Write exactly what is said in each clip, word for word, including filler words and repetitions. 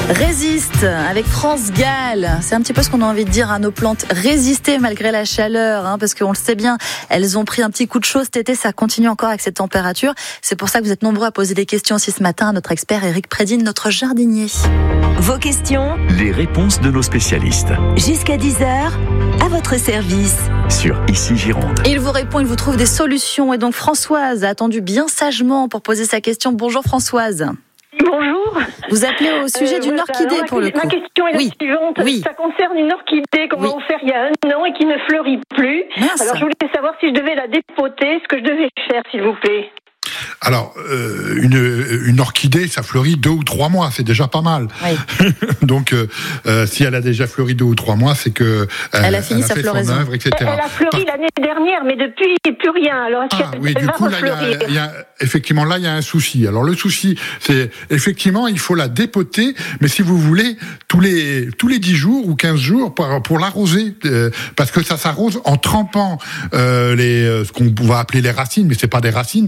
Résiste avec France Gall. C'est un petit peu ce qu'on a envie de dire à nos plantes. Résister malgré la chaleur, hein, parce qu'on le sait bien, elles ont pris un petit coup de chaud cet été, ça continue encore avec cette température. C'est pour ça que vous êtes nombreux à poser des questions aussi ce matin à notre expert Éric Prédine, notre jardinier. Vos questions, les réponses de nos spécialistes. Jusqu'à dix heures, à votre service. Sur Ici Gironde. Et il vous répond, il vous trouve des solutions. Et donc Françoise a attendu bien sagement pour poser sa question. Bonjour Françoise. Bonjour. Vous appelez au sujet euh, d'une voilà, orchidée alors, pour le coup. Ma question est oui. la suivante. Oui. Ça concerne une orchidée qu'on oui. m'a offert il y a un an et qui ne fleurit plus. Mince. Alors je voulais savoir si je devais la dépoter, ce que je devais faire, s'il vous plaît. Alors, euh, une, une orchidée, ça fleurit deux ou trois mois, c'est déjà pas mal. Oui. Donc, euh, euh, si elle a déjà fleuri deux ou trois mois, c'est que euh, elle a fini elle a sa fait floraison. son œuvre, et cetera. Elle a fleuri Par... l'année dernière, mais depuis plus rien. Alors, est-ce ah, qu'elle oui, elle du va coup, là, il y a, y a, effectivement, là, il y a un souci. Alors, le souci, c'est effectivement, il faut la dépoter, mais si vous voulez, tous les tous les dix jours ou quinze jours pour, pour l'arroser, euh, parce que ça s'arrose en trempant euh, les ce qu'on va appeler les racines, mais c'est pas des racines.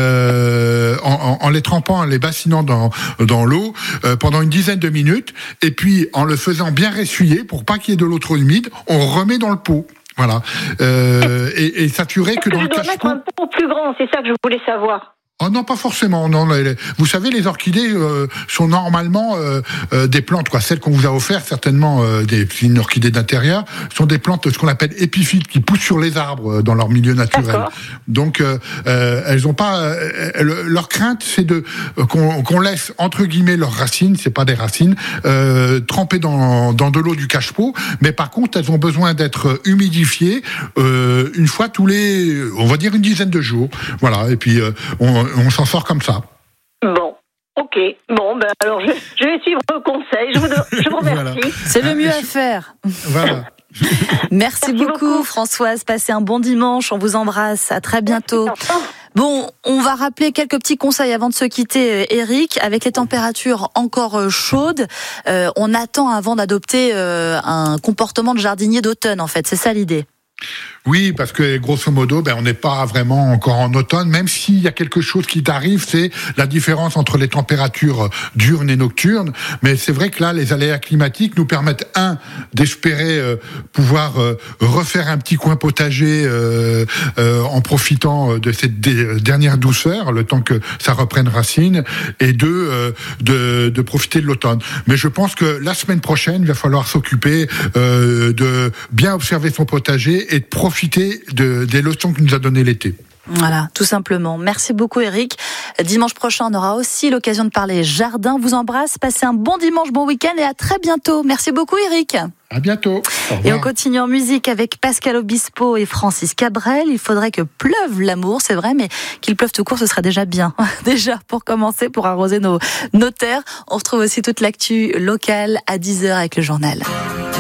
Euh, En, en, en les trempant, en les bassinant dans, dans l'eau euh, pendant une dizaine de minutes, et puis en le faisant bien ressuyer pour pas qu'il y ait de l'eau trop humide, on remet dans le pot. Voilà. Euh, et, et s'assurer que, que dans je le dois cache-pot... mettre un pot plus grand, c'est ça que je voulais savoir. Oh non, pas forcément. Non, les, vous savez, les orchidées euh, sont normalement euh, euh, des plantes, quoi. Celles qu'on vous a offertes, certainement, euh, des une orchidée d'intérieur, sont des plantes, ce qu'on appelle épiphytes, qui poussent sur les arbres euh, dans leur milieu naturel. D'accord. Donc, euh, euh, elles ont pas. Euh, leur crainte, c'est de euh, qu'on, qu'on laisse entre guillemets leurs racines, c'est pas des racines, euh, trempées dans dans de l'eau du cache-pot. Mais par contre, elles ont besoin d'être humidifiées euh, une fois tous les, on va dire une dizaine de jours. Voilà. Et puis euh, on on s'en sort comme ça. Bon, ok. Bon, ben alors je, je vais suivre vos conseils. Je vous, je vous remercie. Voilà. C'est le mieux à faire. Voilà. Merci, Merci beaucoup, beaucoup Françoise. Passez un bon dimanche. On vous embrasse. À très bientôt. Bon, on va rappeler quelques petits conseils avant de se quitter, Éric. Avec les températures encore chaudes, euh, on attend avant d'adopter euh, un comportement de jardinier d'automne, en fait. C'est ça l'idée. Oui, parce que grosso modo, ben on n'est pas vraiment encore en automne, même s'il y a quelque chose qui arrive, c'est la différence entre les températures diurnes et nocturnes. Mais c'est vrai que là, les aléas climatiques nous permettent, un, d'espérer euh, pouvoir euh, refaire un petit coin potager euh, euh, en profitant de cette dé- dernière douceur, le temps que ça reprenne racine, et deux, euh, de, de profiter de l'automne. Mais je pense que la semaine prochaine, il va falloir s'occuper euh, de bien observer son potager et de profiter de, des leçons que nous a donné l'été. Voilà, tout simplement. Merci beaucoup, Éric. Dimanche prochain, on aura aussi l'occasion de parler jardin. Vous embrasse, passez un bon dimanche, bon week-end et à très bientôt. Merci beaucoup, Éric. À bientôt. Et on continue en musique avec Pascal Obispo et Francis Cabrel. Il faudrait que pleuve l'amour, c'est vrai, mais qu'il pleuve tout court, ce serait déjà bien. Déjà, pour commencer, pour arroser nos, nos terres. On retrouve aussi toute l'actu locale à dix heures avec le journal.